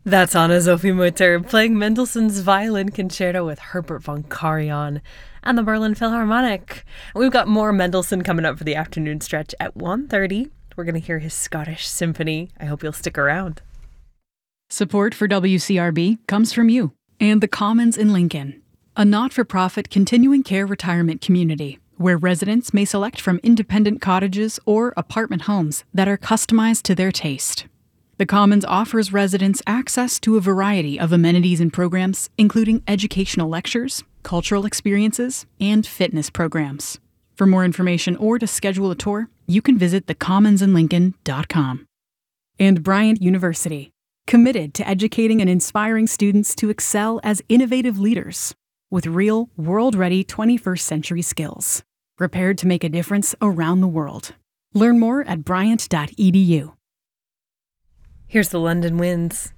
That's Anna Sophie Mutter playing Mendelssohn's Violin Concerto with Herbert von Karajan and the Berlin Philharmonic. We've got more Mendelssohn coming up for the afternoon stretch at 1:30. We're going to hear his Scottish Symphony. I hope you'll stick around. Support for WCRB comes from you and the Commons in Lincoln, a not-for-profit continuing care retirement community where residents may select from independent cottages or apartment homes that are customized to their taste. The Commons offers residents access to a variety of amenities and programs, including educational lectures, cultural experiences, and fitness programs. For more information or to schedule a tour, you can visit thecommonsinlincoln.com. And Bryant University, committed to educating and inspiring students to excel as innovative leaders with real, world-ready 21st century skills, prepared to make a difference around the world. Learn more at bryant.edu. Here's the London winds.